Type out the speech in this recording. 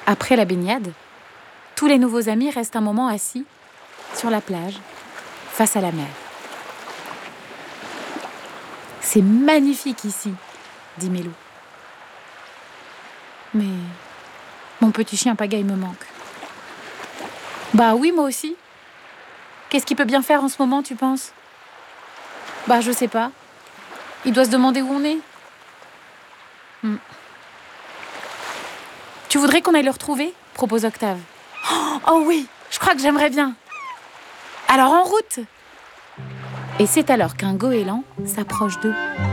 Après la baignade, tous les nouveaux amis restent un moment assis sur la plage, face à la mer. « C'est magnifique ici », dit Mélou. « Mais mon petit chien pagaille me manque. » « Bah oui, moi aussi. Qu'est-ce qu'il peut bien faire en ce moment, tu penses ? » « Bah je sais pas. Il doit se demander où on est. » « Tu voudrais qu'on aille le retrouver ? » propose Octave. « Oh oui, je crois que j'aimerais bien. Alors en route !» Et c'est alors qu'un goéland s'approche d'eux.